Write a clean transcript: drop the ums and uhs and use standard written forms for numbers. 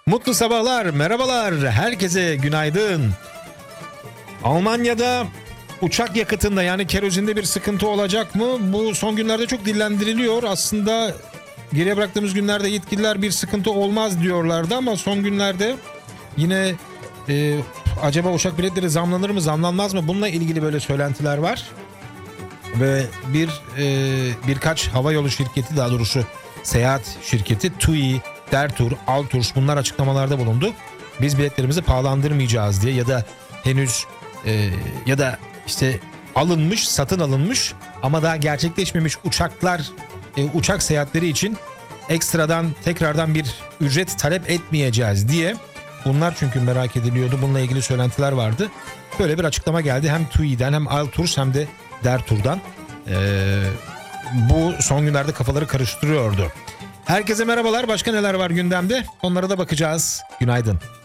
Mutlu sabahlar, merhabalar, herkese günaydın. Almanya'da uçak yakıtında yani kerozinde bir sıkıntı olacak mı? Bu son günlerde çok dillendiriliyor. Aslında geriye bıraktığımız günlerde yetkililer bir sıkıntı olmaz diyorlardı ama son günlerde yine acaba uçak biletleri zamlanır mı, zamlanmaz mı? Bununla ilgili böyle söylentiler var. Ve birkaç havayolu şirketi, daha doğrusu seyahat şirketi TUI, Dertur, Altur bunlar açıklamalarda bulundu. Biz biletlerimizi pahalandırmayacağız diye ya da henüz ya da işte alınmış, satın alınmış ama daha gerçekleşmemiş uçak seyahatleri için ekstradan tekrardan bir ücret talep etmeyeceğiz diye. Bunlar çünkü merak ediliyordu. Bununla ilgili söylentiler vardı. Böyle bir açıklama geldi hem TUI'den hem Altur hem de Dertur'dan. Bu son günlerde kafaları karıştırıyordu. Herkese merhabalar. Başka neler var gündemde? Onlara da bakacağız. Günaydın.